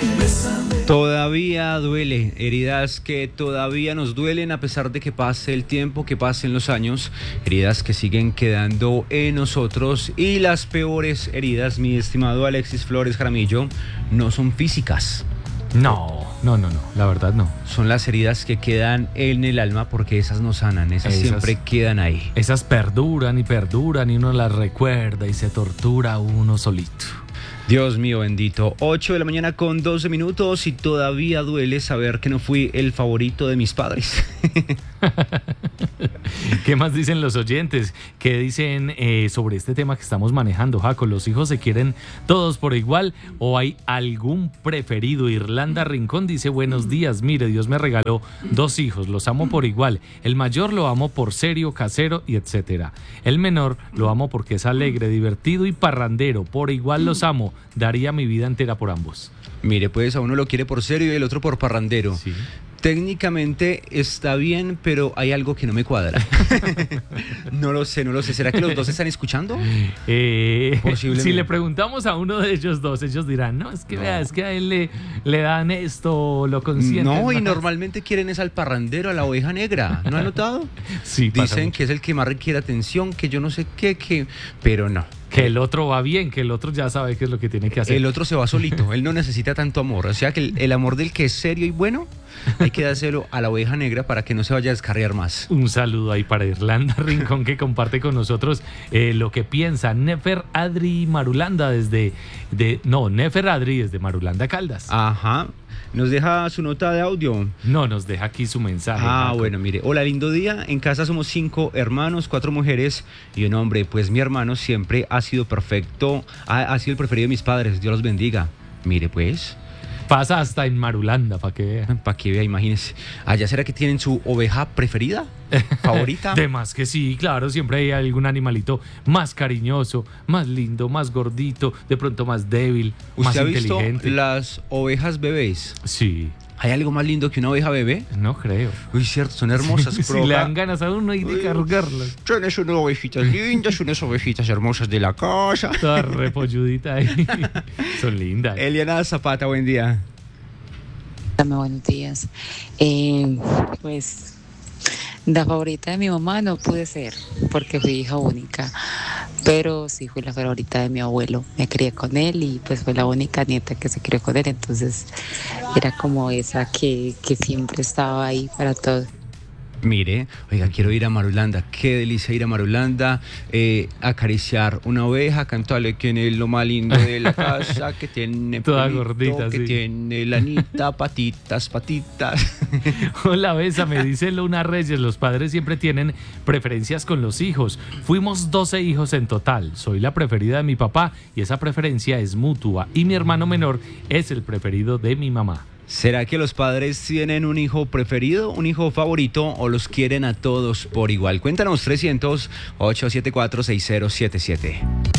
Todavía duele, heridas que todavía nos duelen a pesar de que pase el tiempo, que pasen los años, heridas que siguen quedando en nosotros y las peores heridas, mi estimado Alexis Flores Jaramillo, no son físicas. No, la verdad no. Son las heridas que quedan en el alma porque esas no sanan, esas siempre quedan ahí. Esas perduran y uno las recuerda y se tortura uno solito. Dios mío bendito, 8 de la mañana con 12 minutos y todavía duele saber que no fui el favorito de mis padres. ¿Qué más dicen los oyentes? ¿Qué dicen sobre este tema que estamos manejando, Jaco? ¿Los hijos se quieren todos por igual o hay algún preferido? Irlanda Rincón dice, buenos días, mire, Dios me regaló 2 hijos, los amo por igual. El mayor lo amo por serio, casero y etcétera. El menor lo amo porque es alegre, divertido y parrandero. Por igual los amo, daría mi vida entera por ambos. Mire, pues a uno lo quiere por serio y el otro por parrandero. Sí. Técnicamente está bien, pero hay algo que no me cuadra. No lo sé. ¿Será que los dos están escuchando? Si le preguntamos a uno de ellos dos, ellos dirán, no, es que vea, es que a él le dan esto, lo consienten. No, y más. Normalmente quieren es al parrandero, a la oveja negra. ¿No ha notado? Sí, dicen que es el que más requiere atención, que yo no sé qué, pero no. Que el otro va bien, que el otro ya sabe qué es lo que tiene que hacer. El otro se va solito, él no necesita tanto amor. O sea que el amor del que es serio y bueno, hay que dárselo a la oveja negra para que no se vaya a descarriar más. Un saludo ahí para Irlanda Rincón que comparte con nosotros lo que piensa Nefer Adri Marulanda Nefer Adri desde Marulanda, Caldas. Ajá. ¿Nos deja su nota de audio? No, nos deja aquí su mensaje. Jaco. Bueno, mire. Hola, lindo día. En casa somos 5 hermanos, 4 mujeres y un hombre. Pues mi hermano siempre ha sido perfecto, ha sido el preferido de mis padres. Dios los bendiga. Mire, pues. Pasa hasta en Marulanda, para que vea. Para que vea, imagínese. ¿Allá será que tienen su oveja preferida? ¿Favorita? De más que sí, claro, siempre hay algún animalito más cariñoso, más lindo, más gordito, de pronto más débil, más inteligente. ¿Usted ha visto las ovejas bebés? Sí. ¿Hay algo más lindo que una oveja bebé? No creo. Uy, cierto, son hermosas. Si le dan ganas a uno hay de cargarlas. Tienes unas ovejitas lindas, unas ovejitas hermosas de la casa. Toda repolludita ahí. Son lindas. Eliana Zapata, buen día. Dame buenos días. Pues la favorita de mi mamá no pude ser porque fui hija única, pero sí fui la favorita de mi abuelo. Me crié con él y pues fue la única nieta que se crió con él, entonces era como esa que siempre estaba ahí para todo. Mire, oiga, quiero ir a Marulanda, qué delicia ir a Marulanda, acariciar una oveja, cantarle que tiene lo más lindo de la casa, que tiene toda pelito, gordita, que sí. Tiene lanita, patitas. Hola, Besa, me dice Luna Reyes, los padres siempre tienen preferencias con los hijos. Fuimos 12 hijos en total, soy la preferida de mi papá y esa preferencia es mutua y mi hermano menor es el preferido de mi mamá. ¿Será que los padres tienen un hijo preferido, un hijo favorito o los quieren a todos por igual? Cuéntanos 300-874-6077.